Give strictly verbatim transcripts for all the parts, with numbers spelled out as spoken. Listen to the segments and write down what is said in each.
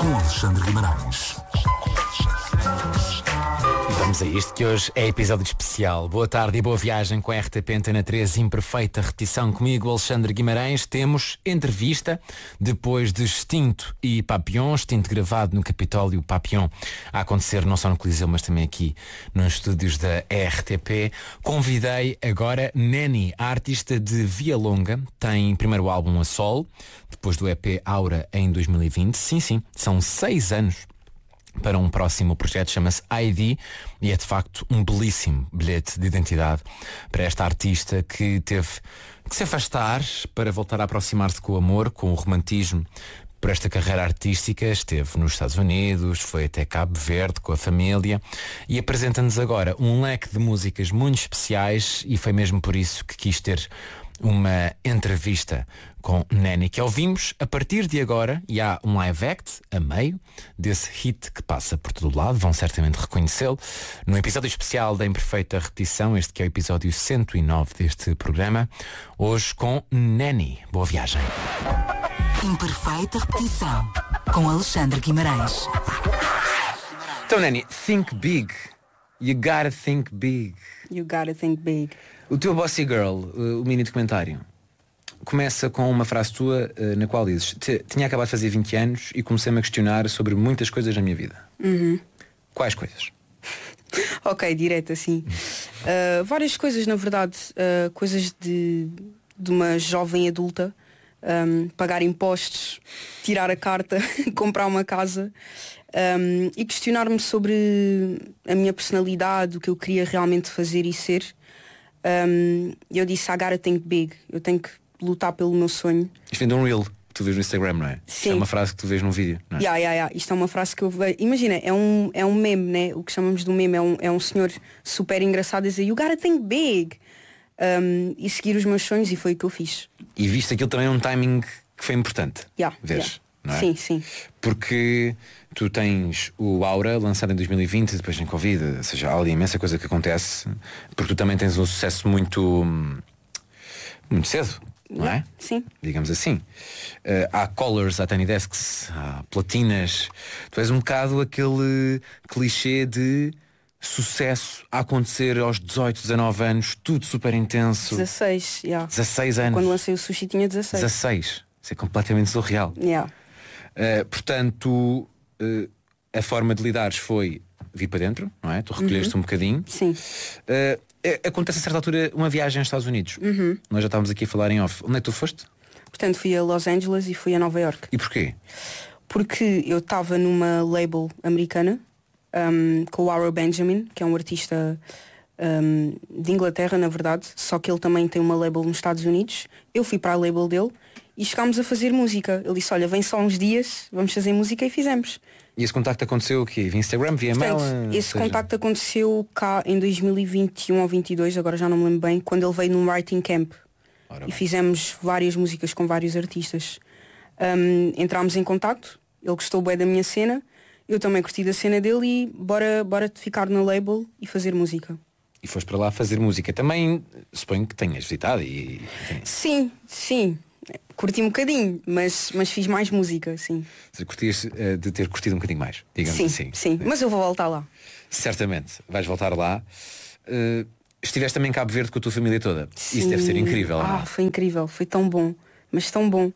com Alexandre Guimarães. Vamos a isto, que hoje é episódio especial. Boa tarde e boa viagem com a R T P Antena três, imperfeita repetição comigo, Alexandre Guimarães. Temos entrevista depois de Extinto e Papillon, Extinto gravado no Capitólio, Papillon a acontecer não só no Coliseu, mas também aqui nos estúdios da R T P. Convidei agora Neni, a artista de Via Longa, tem primeiro álbum a solo, depois do E P Aura em dois mil e vinte. Sim, sim, são seis anos para um próximo projeto, chama-se I D, e é de facto um belíssimo bilhete de identidade para esta artista que teve que se afastar para voltar a aproximar-se com o amor, com o romantismo, por esta carreira artística. Esteve nos Estados Unidos, foi até Cabo Verde com a família e apresenta-nos agora um leque de músicas muito especiais, e foi mesmo por isso que quis ter uma entrevista com Neni, que ouvimos a partir de agora, e há um live act a meio desse hit que passa por todo o lado, vão certamente reconhecê-lo, no episódio especial da Imperfeita Repetição, este que é o episódio cento e nove deste programa, hoje com Neni. Boa viagem. Imperfeita Repetição com Alexandre Guimarães. Então, Neni, think big. You gotta think big. You gotta think big. O teu Bossy Girl, o mini documentário, começa com uma frase tua uh, na qual dizes: tinha acabado de fazer vinte anos e comecei-me a questionar sobre muitas coisas na minha vida. Uhum. Quais coisas? Ok, direto assim. Uh, várias coisas, na verdade. Uh, coisas de, de uma jovem adulta. Um, pagar impostos, tirar a carta, comprar uma casa, um, e questionar-me sobre a minha personalidade, o que eu queria realmente fazer e ser. Um, eu disse: I gotta think big. Eu tenho que lutar pelo meu sonho. Isto vem de um reel que tu vês no Instagram, não é? Sim. Isto é uma frase que tu vês num vídeo, não é? Yeah, yeah, yeah. Isto é uma frase que eu vejo. Imagina, é um, é um meme, né? O que chamamos de um meme. É um, é um senhor super engraçado a dizer: You gotta think big. Um, e seguir os meus sonhos, e foi o que eu fiz. E viste aquilo também, um timing que foi importante. Yeah, Vês, yeah. não é? Sim, sim. Porque tu tens o Aura lançado em dois mil e vinte, depois em Covid, ou seja, há ali imensa coisa que acontece, porque tu também tens um sucesso muito muito cedo, não é? Sim. Digamos assim. Uh, há Colors, há Tiny Desks, há Platinas. Tu és um bocado aquele clichê de sucesso a acontecer aos dezoito, dezanove anos, tudo super intenso. dezasseis, yeah. dezasseis anos. Quando lancei o Sushi tinha dezasseis. dezasseis. Isso é completamente surreal. Yeah. Uh, portanto, uh, a forma de lidares foi vir para dentro, não é? Tu recolheste Uhum. um bocadinho. Sim. Uh, acontece a certa altura uma viagem aos Estados Unidos. Uhum. Nós já estávamos aqui a falar em off. Onde é que tu foste? Portanto, fui a Los Angeles e fui a Nova York. E porquê? Porque eu estava numa label americana, um, com o Aro Benjamin, que é um artista um, de Inglaterra, na verdade, só que ele também tem uma label nos Estados Unidos. Eu fui para a label dele e chegámos a fazer música. Ele disse: olha, vem só uns dias, vamos fazer música, e fizemos. E esse contacto aconteceu o quê? Via Instagram, via e-mail? Portanto, esse seja... contacto aconteceu cá em dois mil e vinte e um ou vinte e dois, agora já não me lembro bem, quando ele veio num writing camp. Ora, e bem. Fizemos várias músicas com vários artistas. Um, entrámos em contacto, ele gostou bem da minha cena, eu também curti da cena dele, e bora, bora ficar na label e fazer música. E foste para lá fazer música. Também suponho que tenhas visitado e... Sim, sim. Curti um bocadinho, mas, mas fiz mais música, sim. Você curtias uh, de ter curtido um bocadinho mais, digamos sim, assim. Sim, mas eu vou voltar lá. Certamente, vais voltar lá. Uh, estiveste também em Cabo Verde com a tua família toda. Sim. Isso deve ser incrível. Ah, não? Foi incrível, foi tão bom, mas tão bom.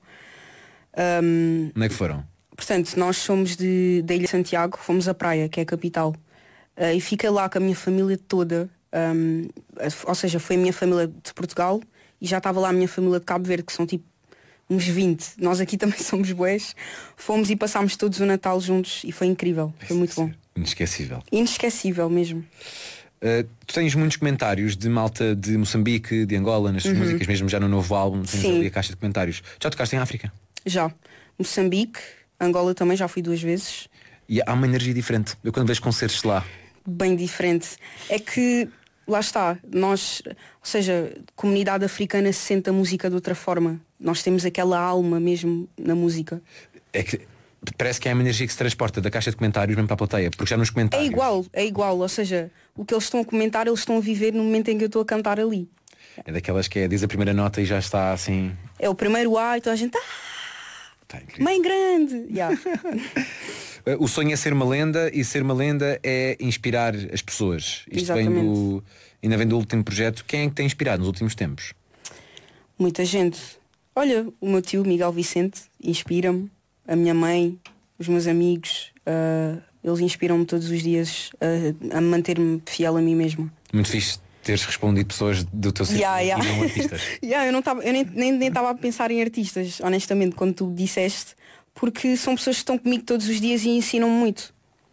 Um, Onde é que foram? Portanto, nós somos de, da Ilha de Santiago, fomos à praia, que é a capital. Uh, e fiquei lá com a minha família toda. Um, ou seja, foi a minha família de Portugal e já estava lá a minha família de Cabo Verde, que são tipo uns vinte. Nós aqui também somos bués. Fomos e passámos todos o Natal juntos e foi incrível, foi muito bom. Inesquecível. Inesquecível mesmo. Uh, tu tens muitos comentários de malta de Moçambique, de Angola, nas tuas Uhum. músicas, mesmo já no novo álbum, tens Sim. ali a caixa de comentários. Já tocaste em África? Já. Moçambique, Angola também já fui duas vezes. E há uma energia diferente. Eu quando vejo concertos lá. Bem diferente. É que, lá está, nós, ou seja, a comunidade africana se sente a música de outra forma. Nós temos aquela alma mesmo na música. É que parece que é uma energia que se transporta da caixa de comentários mesmo para a plateia, porque já nos comentários. É igual, é igual, ou seja, o que eles estão a comentar, eles estão a viver no momento em que eu estou a cantar ali. É daquelas que é, diz a primeira nota e já está assim. É o primeiro A e toda a gente, ah, Tá incrível. mãe grande. Yeah. O sonho é ser uma lenda e ser uma lenda é inspirar as pessoas. Isto vem Exatamente. do, ainda vem do último projeto. Quem é que tem inspirado nos últimos tempos? Muita gente. Olha, o meu tio Miguel Vicente inspira-me, a minha mãe, os meus amigos, uh, eles inspiram-me todos os dias uh, a manter-me fiel a mim mesma. Muito fixe teres respondido pessoas do teu círculo Yeah, yeah. e não artistas. yeah, eu não tava, eu nem nem nem estava a pensar em artistas, honestamente, quando tu disseste, porque são pessoas que estão comigo todos os dias e ensinam-me muito.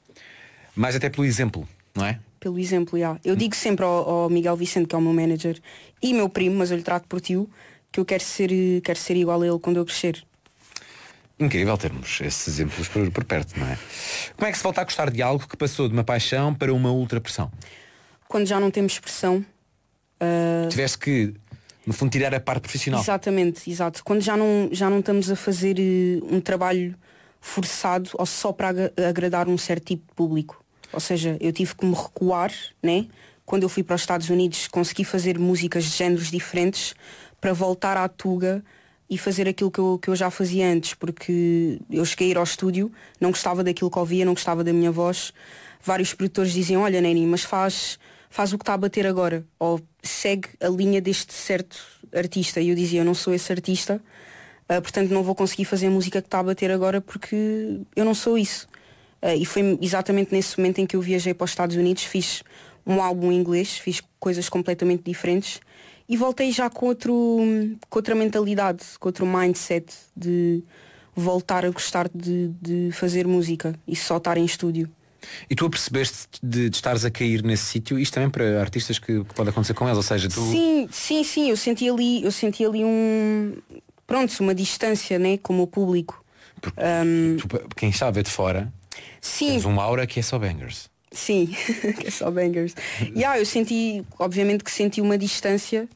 Mas até pelo exemplo, não é? Pelo exemplo, yeah. Eu digo sempre ao, ao Miguel Vicente, que é o meu manager, e meu primo, mas eu lhe trato por tio, que eu quero ser, quero ser igual a ele quando eu crescer. Incrível termos esses exemplos por, por perto, não é? Como é que se volta a gostar de algo que passou de uma paixão para uma ultrapressão? Quando já não temos expressão. Uh... Tiveste que, no fundo, tirar a parte profissional. Exatamente, exato. Quando já não, já não estamos a fazer uh, um trabalho forçado ou só para ag- agradar um certo tipo de público. Ou seja, eu tive que me recuar, né? Quando eu fui para os Estados Unidos, consegui fazer músicas de géneros diferentes para voltar à Tuga e fazer aquilo que eu, que eu já fazia antes, porque eu cheguei a ir ao estúdio, não gostava daquilo que ouvia, não gostava da minha voz. Vários produtores diziam, olha Neni, mas faz, faz o que está a bater agora, ou segue a linha deste certo artista. E eu dizia, eu não sou esse artista, uh, portanto não vou conseguir fazer a música que está a bater agora porque eu não sou isso. Uh, e foi exatamente nesse momento em que eu viajei para os Estados Unidos, fiz um álbum em inglês, fiz coisas completamente diferentes e voltei já com, outro, com outra mentalidade, com outro mindset de voltar a gostar de, de fazer música e só estar em estúdio. E tu apercebeste de, de estares a cair nesse sítio? Isto também para artistas que, que pode acontecer com eles, ou seja, tu... Sim, sim, sim, eu senti ali, eu senti ali um, pronto, uma distância, né, com o meu público. Porque Um, tu, quem está a ver de fora, sim, tens uma aura que é só bangers. sim, que é só bangers. E yeah, eu senti, obviamente que senti uma distância,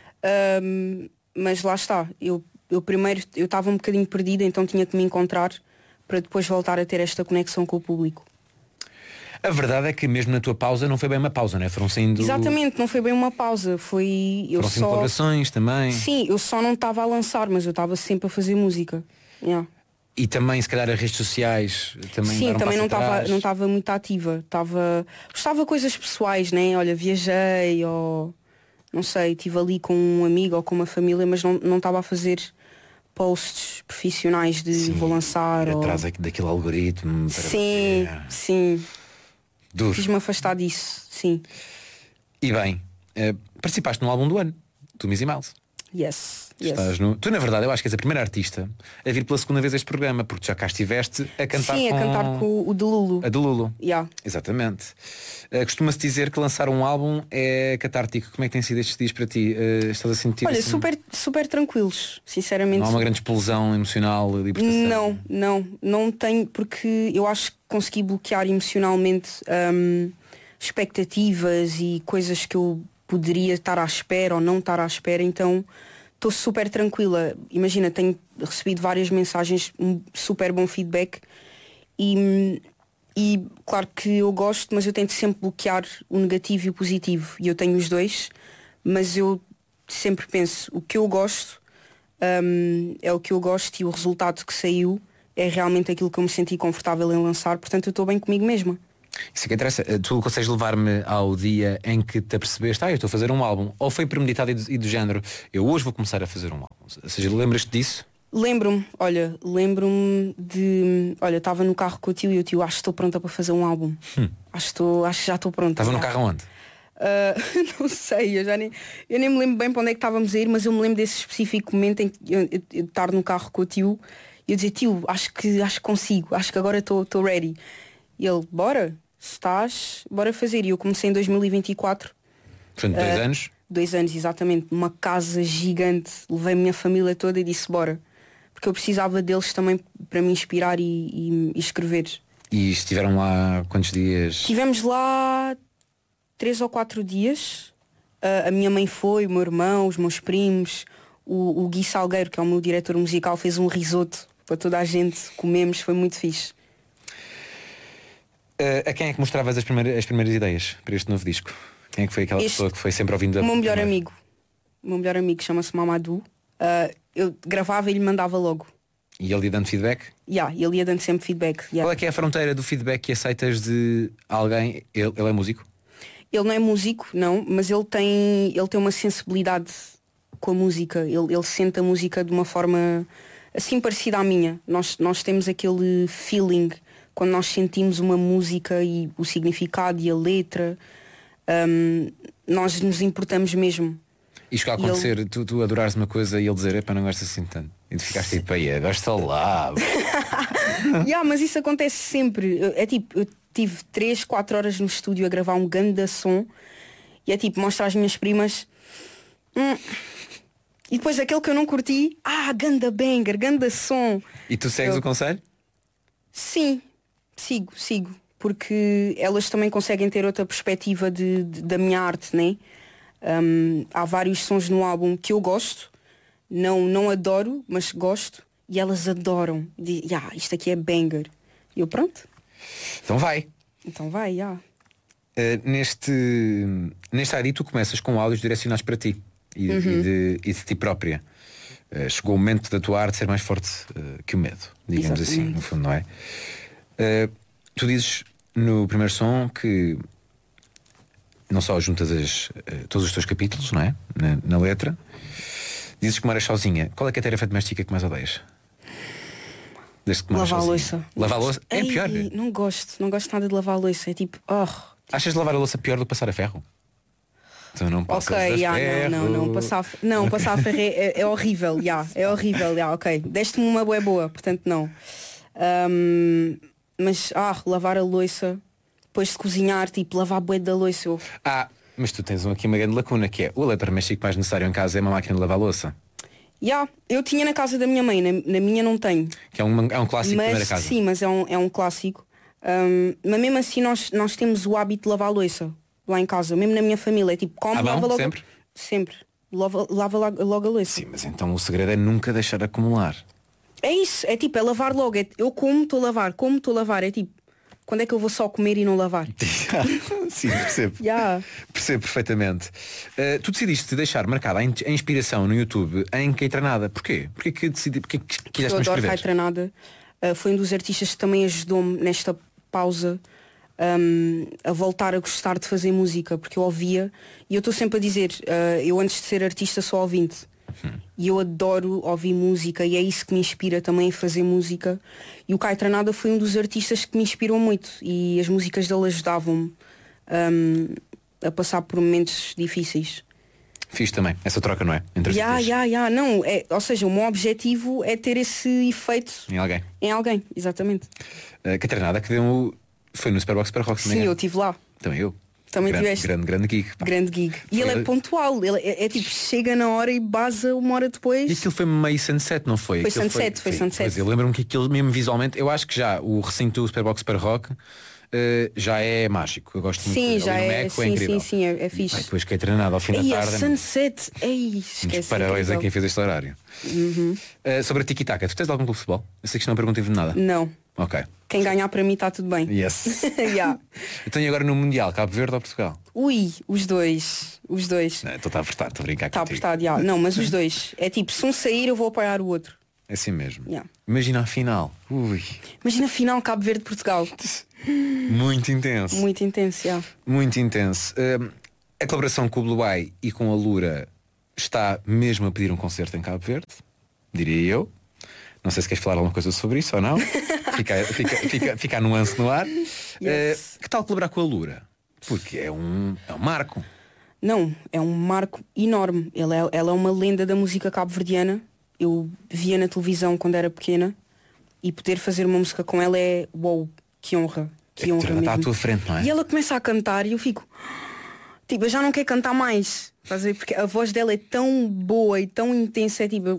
um, mas lá está, eu, eu primeiro eu estava um bocadinho perdida, então tinha que me encontrar para depois voltar a ter esta conexão com o público. A verdade é que mesmo na tua pausa não foi bem uma pausa, não é? Foram saindo... Exatamente, não foi bem uma pausa, foi... Eu Foram saindo só... colaborações também. Sim, eu só não estava a lançar, mas eu estava sempre a fazer música. Yeah. E também, se calhar, as redes sociais também Sim, deram também passo não estava atrás. não estava muito ativa. Estava gostava de coisas pessoais, né? Olha, viajei ou não sei, estive ali com um amigo ou com uma família, mas não não estava a fazer posts profissionais de Sim, vou lançar. ir Ou... atrás daquele algoritmo para Sim, bater. sim. Duro. Quis-me afastar disso, sim. E bem, eh, participaste no álbum do ano, do Missy Mouse. Yes. yes. Estás no... Tu, na verdade, eu acho que és a primeira artista a vir pela segunda vez a este programa, porque já cá estiveste a cantar Sim, com... a cantar com o de Lulu. A de Lulu. Yeah. Exatamente. Uh, Costuma-se dizer que lançar um álbum é catártico. Como é que tem sido estes dias para ti? Uh, estás a sentir Olha, assim... super, super tranquilos, sinceramente. Não há uma grande explosão emocional de libertação? Não, não, não tenho, porque eu acho que consegui bloquear emocionalmente hum, expectativas e coisas que eu poderia estar à espera ou não estar à espera, então estou super tranquila. Imagina, tenho recebido várias mensagens, um super bom feedback e, e claro que eu gosto, mas eu tento sempre bloquear o negativo e o positivo, e eu tenho os dois, mas eu sempre penso, o que eu gosto um, é o que eu gosto e o resultado que saiu é realmente aquilo que eu me senti confortável em lançar, portanto eu estou bem comigo mesma. Isso é que interessa. Tu consegues levar-me ao dia em que te apercebeste, ah, eu estou a fazer um álbum, ou foi premeditado e do, e do género, eu hoje vou começar a fazer um álbum? Ou seja, lembras-te disso? Lembro-me, olha, lembro-me de. Olha, estava no carro com o tio e o tio, acho que estou pronta para fazer um álbum. Hum. Acho, que estou, acho que já estou pronta. Estava no já. carro onde? Uh, não sei, eu já nem, eu nem me lembro bem para onde é que estávamos a ir, mas eu me lembro desse específico momento em que eu, eu, eu estar no carro com o tio e eu dizer, tio, acho que, acho que consigo, acho que agora estou ready. E ele, bora, se estás, bora fazer. E eu comecei em dois mil e vinte e quatro. Portanto, dois Uh, anos? Dois anos, exatamente, numa casa gigante. Levei a minha família toda e disse bora. Porque eu precisava deles também para me inspirar e, e, e escrever. E estiveram lá quantos dias? Estivemos lá três ou quatro dias. Uh, a minha mãe foi, o meu irmão, os meus primos, o, o Gui Salgueiro, que é o meu diretor musical, fez um risoto para toda a gente, comemos, foi muito fixe. Uh, a quem é que mostravas as primeiras, as primeiras ideias para este novo disco? Quem é que foi aquela Este- pessoa que foi sempre ouvindo a... O meu melhor amigo. O meu melhor amigo chama-se Mamadou. Uh, eu gravava e lhe mandava logo. E ele ia dando feedback? Yeah, ele ia dando sempre feedback. Yeah. Qual é que é a fronteira do feedback que aceitas de alguém? Ele, ele é músico? Ele não é músico, não, mas ele tem, ele tem uma sensibilidade com a música. Ele, ele sente a música de uma forma assim parecida à minha. Nós, nós temos aquele feeling quando nós sentimos uma música e o significado e a letra. Um, nós nos importamos mesmo. E chegou a acontecer, ele... tu, tu adorares uma coisa e ele dizer, epá, não gosto assim tanto. E tu ficaste tipo, aí, gosta lá. Yeah, mas isso acontece sempre. É tipo, eu tive três, quatro horas no estúdio a gravar um ganda som. E é tipo, mostra às minhas primas. Hum. E depois aquele que eu não curti, ah, ganda banger, ganda som. E tu segues eu... o conselho? Sim, sigo, sigo. Porque elas também conseguem ter outra perspectiva de, de, da minha arte, né? Um, há vários sons no álbum que eu gosto. Não, não adoro, mas gosto. E elas adoram. Diz, yeah, isto aqui é banger. E eu, pronto. Então vai. Então vai, já. Yeah. Uh, neste, neste I D tu começas com áudios direcionados para ti. E, uhum. e, de, e de ti própria. Uh, chegou o momento da tua arte ser mais forte uh, que o medo. Digamos Exatamente. Assim, no fundo, não é? Uh, tu dizes no primeiro som que não só juntas as, uh, todos os teus capítulos, não é? Na, na letra. Dizes que moras sozinha. Qual é que é a tarefa doméstica que mais odeias? Desde que moras lavar a sozinha. louça. Lavar a louça? É Ei, pior. Não gosto, não gosto nada de lavar a louça. É tipo, oh. Tipo... Achas de lavar a louça pior do que passar a ferro? Tu não passas Ok, a yeah, ferro. não, não, não, passar, não, passar a ferro é, é horrível, yeah, é horrível, yeah, ok. Deste-me uma boa boa, portanto não. Um, mas, ah, lavar a louça, depois de cozinhar, tipo, lavar a bué da louça. Eu... Ah, mas tu tens aqui uma grande lacuna, que é o eletrodoméstico mais necessário em casa é uma máquina de lavar louça. Yeah, eu tinha na casa da minha mãe, na, na minha não tenho. Que é um, é um clássico mas, da primeira casa. Sim, mas é um, é um clássico. Um, mas mesmo assim nós, nós temos o hábito de lavar a louça lá em casa, mesmo na minha família. É tipo, come, ah, bom? lava logo. Sempre? Sempre. Lava, lava logo a louça. Sim, mas então o segredo é nunca deixar acumular. É isso, é tipo, é lavar logo. É, eu como, estou a lavar, como, estou a lavar. É tipo, quando é que eu vou só comer e não lavar? Sim, percebo. Yeah. Percebo perfeitamente. Uh, tu decidiste deixar marcada a inspiração no YouTube em Caetranada. Porquê? Porquê que decidi, porquê que quiseste me escrever? Eu adoro Caetranada. Uh, foi um dos artistas que também ajudou-me nesta pausa um, a voltar a gostar de fazer música, porque eu ouvia e eu estou sempre a dizer, uh, eu antes de ser artista sou ouvinte. Hum. E eu adoro ouvir música e é isso que me inspira também a fazer música. E o Caetranada foi um dos artistas que me inspirou muito e as músicas dele ajudavam-me um, a passar por momentos difíceis. Fiz também, essa troca, não é? Entre as yeah, yeah, yeah. Não, é, ou seja, o meu objetivo é ter esse efeito em alguém. Em alguém, exatamente. Uh, Caetranada que deu, foi no Superbox Super Rock. Sim, eu estive lá. Também eu. Também grande, tiveste. Grande, grande gig. Pá. Grande gig. E foi... ele é pontual. Ele é, é tipo, chega na hora e baza uma hora depois. E aquilo foi meio sunset, não foi? Foi aquilo sunset, foi, foi sunset. Pois, eu lembro-me que aquilo mesmo visualmente, eu acho que já o recinto do Superbox Super Rock uh, já é mágico. Eu gosto sim, muito. Já é, Meco, sim, é incrível. sim, sim, é, é fixe. E, pá, depois que é treinado ao fim Ei, da tarde. Sunset. Ei, esquece. Parabéns a quem fez este horário. Uhum. Uh, sobre a tiki-taka, tu tens algum clube de futebol? Eu sei que isto não é pergunta de nada. Não. Ok. Quem ganhar para mim está tudo bem. Yes. Yeah. Então e agora no Mundial, Cabo Verde ou Portugal? Ui, os dois. Os dois. Estou a apertar, estou a brincar Está contigo. apertado, yeah. Não, mas os dois. É tipo, se um sair eu vou apoiar o outro. É assim mesmo. Yeah. Imagina a final. Ui. Imagina a final Cabo Verde-Portugal. Muito intenso. Muito intenso, yeah. Muito intenso. Uh, a colaboração com o Blue Eye e com a Lura está mesmo a pedir um concerto em Cabo Verde, diria eu. Não sei se queres falar alguma coisa sobre isso ou não. Fica, fica, fica, fica a nuance no ar. Yes. Uh, que tal colaborar com a Lura? Porque é um, é um marco. Não, é um marco enorme. Ela é, ela é uma lenda da música cabo-verdiana. Eu via na televisão quando era pequena e poder fazer uma música com ela é uou, que honra. Que é honra mesmo. Está à tua frente, não é? E ela começa a cantar e eu fico, tipo, eu já não quero cantar mais. Estás a ver? Porque a voz dela é tão boa e tão intensa, é tipo,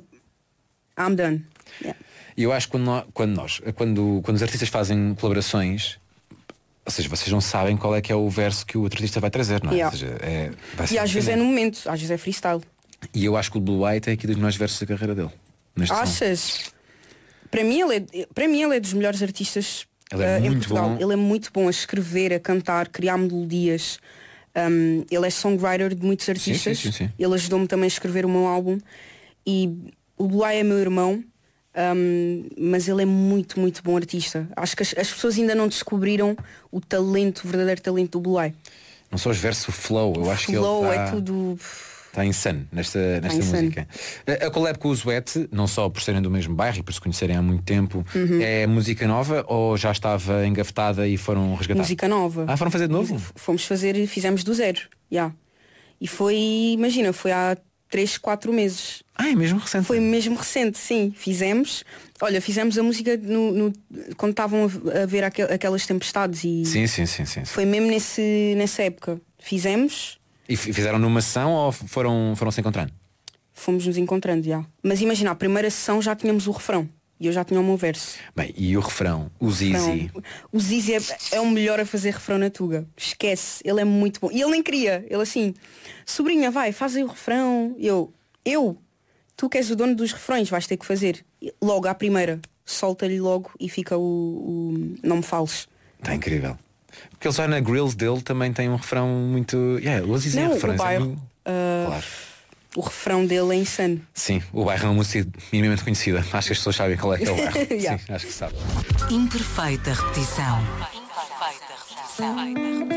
I'm done. Yeah. E eu acho que quando nós, quando, nós quando, quando os artistas fazem colaborações, ou seja, vocês não sabem qual é que é o verso que o outro artista vai trazer, não é? Yeah. Ou seja, é vai e às vezes é no momento, às vezes é freestyle. E eu acho que o Blue Eye tem aqui dos melhores versos da carreira dele. Achas? Som. Para mim, ele é, para mim ele é dos melhores artistas ele é uh, muito em Portugal. Bom. Ele é muito bom a escrever, a cantar, criar melodias. Um, ele é songwriter de muitos artistas. Sim, sim, sim, sim. Ele ajudou-me também a escrever o meu álbum. E o Blue Eye é meu irmão. Um, mas ele é muito, muito bom artista. Acho que as, as pessoas ainda não descobriram o talento, o verdadeiro talento do Blue Eye. Não só os versos, o flow. Eu o acho flow que ele tá... é tudo. Está insano nesta, nesta insano. música. A, a collab com o Zuete, não só por serem do mesmo bairro e por se conhecerem há muito tempo, uhum. é música nova ou já estava engavetada e foram resgatar? Música nova. Ah, foram fazer de novo? Fomos fazer, fizemos do zero. Yeah. E foi, imagina, foi há três, quatro meses. Ah, é mesmo recente? Foi mesmo recente, sim. Fizemos. Olha, fizemos a música no, no, quando estavam a ver aquel, aquelas tempestades e. Sim, sim, sim, sim. Foi mesmo nesse, nessa época. Fizemos. E fizeram numa sessão ou foram, foram se encontrando? Fomos nos encontrando, já. Mas imagina, a primeira sessão já tínhamos o refrão. E eu já tinha o meu verso. Bem, e o refrão? O Zizi? O Zizi é, é o melhor a fazer refrão na Tuga. Esquece, ele é muito bom. E ele nem queria. Ele assim, sobrinha, vai, faz aí o refrão. E eu, eu, tu que és o dono dos refrões, vais ter que fazer. Logo à primeira, solta-lhe logo e fica o, o Não Me Fales. Está incrível. Porque ele já na Grills dele também tem um refrão muito. Yeah, o Zizi é referência. O bairro, uh, claro. O refrão dele é insano. Sim, o bairro é uma música minimamente conhecida. Acho que as pessoas sabem qual é que é o bairro. Yeah. Sim, acho que sabem. Imperfeita repetição. Imperfeita repetição.